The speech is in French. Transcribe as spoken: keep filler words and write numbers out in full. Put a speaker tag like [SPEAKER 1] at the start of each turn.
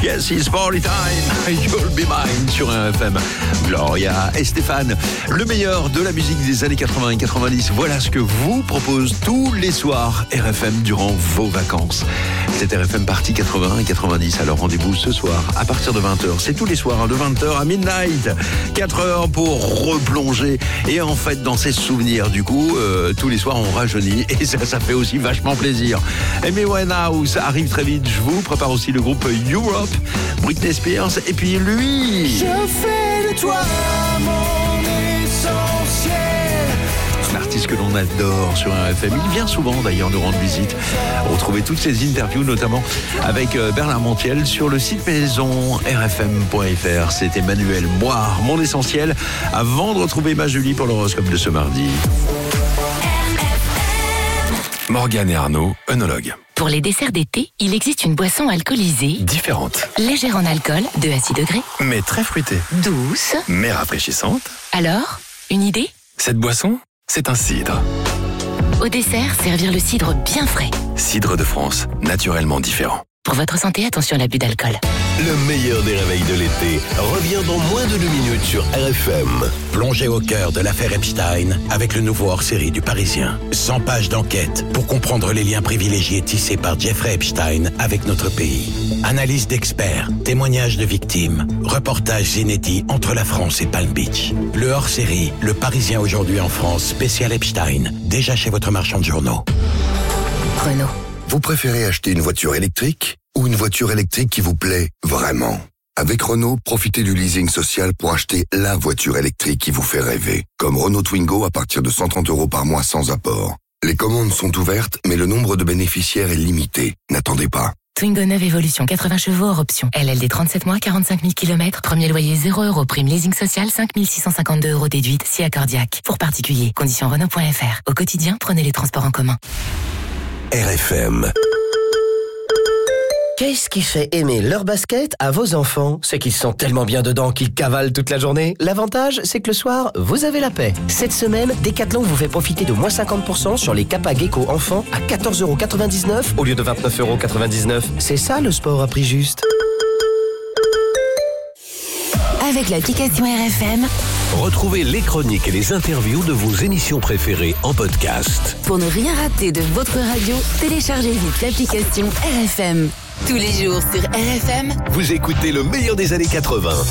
[SPEAKER 1] Yes, it's party time. You'll be mine sur un F M. Gloria et Stéphane, le meilleur de la musique des années quatre-vingts et quatre-vingt-dix. Voilà ce que vous propose tous les soirs R F M durant vos vacances. C'est R F M partie quatre-vingts et quatre-vingt-dix. Alors rendez-vous ce soir à partir de vingt heures. C'est tous les soirs de vingt heures à midnight. quatre heures pour replonger et en fait dans ces souvenirs. Du coup, euh, tous les soirs on rajeunit et ça, ça fait aussi vachement plaisir. Amy Winehouse arrive très vite. Je vous prépare aussi le groupe Europe, Britney Spears et puis lui.
[SPEAKER 2] Je fais de toi mon essentiel.
[SPEAKER 1] Un artiste que l'on adore sur R F M. Il vient souvent d'ailleurs nous rendre visite. Retrouvez toutes ces interviews notamment avec Bernard Montiel sur le site maison r f m point f r. C'est Emmanuel Moire, mon essentiel, avant de retrouver ma Julie pour l'horoscope de ce mardi.
[SPEAKER 3] Morgane et Arnaud, œnologues.
[SPEAKER 4] Pour les desserts d'été, il existe une boisson alcoolisée,
[SPEAKER 3] Différente,
[SPEAKER 4] légère en alcool, deux à six degrés,
[SPEAKER 3] mais très fruitée,
[SPEAKER 4] douce.
[SPEAKER 3] mais rafraîchissante.
[SPEAKER 4] Alors, une idée ?
[SPEAKER 3] Cette boisson, c'est un cidre.
[SPEAKER 4] Au dessert, servir le cidre bien frais.
[SPEAKER 3] Cidre de France, naturellement différent.
[SPEAKER 4] Pour votre santé, attention à l'abus d'alcool.
[SPEAKER 5] Le meilleur des réveils de l'été revient dans moins de deux minutes sur R F M. Plongez au cœur de l'affaire Epstein avec le nouveau hors-série du Parisien. cent pages d'enquête pour comprendre les liens privilégiés tissés par Jeffrey Epstein avec notre pays. Analyse d'experts, témoignages de victimes, reportages inédits entre la France et Palm Beach. Le hors-série, le Parisien aujourd'hui en France, spécial Epstein, déjà chez votre marchand de journaux.
[SPEAKER 4] Renault.
[SPEAKER 6] Vous préférez acheter une voiture électrique ou une voiture électrique qui vous plaît vraiment ? Avec Renault, profitez du leasing social pour acheter la voiture électrique qui vous fait rêver. Comme Renault Twingo à partir de cent trente euros par mois sans apport. Les commandes sont ouvertes, mais le nombre de bénéficiaires est limité. N'attendez pas.
[SPEAKER 4] Twingo neuf Evolution, quatre-vingts chevaux hors option. L L D trente-sept mois, quarante-cinq mille kilomètres. Premier loyer zéro euros. Prime leasing social, cinq mille six cent cinquante-deux euros déduite. Si accordiaque. Pour particuliers. Conditions Renault point F R. Au quotidien, prenez les transports en commun.
[SPEAKER 5] R F M.
[SPEAKER 7] Qu'est-ce qui fait aimer leur basket à vos enfants ? C'est qu'ils sont tellement bien dedans qu'ils cavalent toute la journée. L'avantage, c'est que le soir, vous avez la paix. Cette semaine, Decathlon vous fait profiter de moins cinquante pour cent sur les Kappa Gecko enfants à quatorze euros quatre-vingt-dix-neuf au lieu de vingt-neuf euros quatre-vingt-dix-neuf. C'est ça le sport à prix juste.
[SPEAKER 4] Avec l'application R F M,
[SPEAKER 5] Retrouvez les chroniques et les interviews de vos émissions préférées en podcast.
[SPEAKER 4] pour ne rien rater de votre radio, téléchargez vite l'application R F M. Tous les jours sur R F M,
[SPEAKER 5] Vous écoutez le meilleur des années quatre-vingts